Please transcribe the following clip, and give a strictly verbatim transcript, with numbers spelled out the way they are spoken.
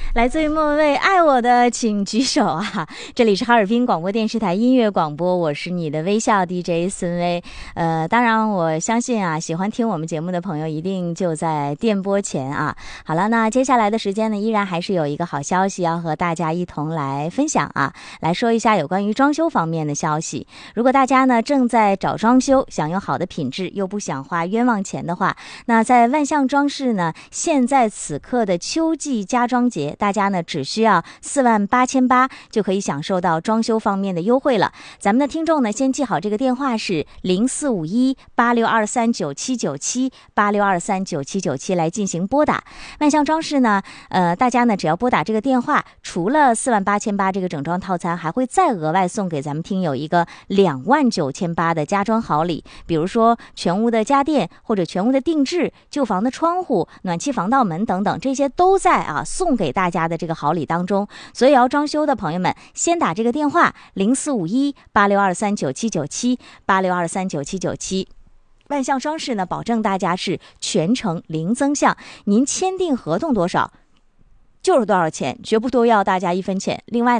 来自于莫文蔚，爱我的请举手啊！这里是哈尔滨广播电视台音乐广播，我是你的微笑 D J 孙薇。呃，当然我相信啊，喜欢听我们节目的朋友一定就在电波前啊。好了，那接下来的时间呢，依然还是有一个好消息要和大家一同来分享啊，来说一下有关于装修方面的消息。如果大家呢正在找装修，想用好的品质，又不想花冤枉钱的话，那在万象装饰呢，现在此刻的秋季家装节，大家呢只需要四万八千八就可以享受到装修方面的优惠了。咱们的听众呢，先记好这个电话是零四五一八六二三九七九七八六二三九七九七来进行拨打。万象装饰呢，呃，大家呢只要拨打这个电话，除了四万八千八这个整装套餐，还会再额外送给咱们听友一个两万九千八的家装好礼，比如说全屋的家电或者全屋的定制、旧房的窗户、暖气防盗门等等，这些都在啊送给大家的这个好礼当中。所以要装修的朋友们，先打这个电话零四五一八六二三九七九七八六二三九七九七。万象装饰呢，保证大家是全程零增项，您签订合同多少就是多少钱，绝不多要大家一分钱。另外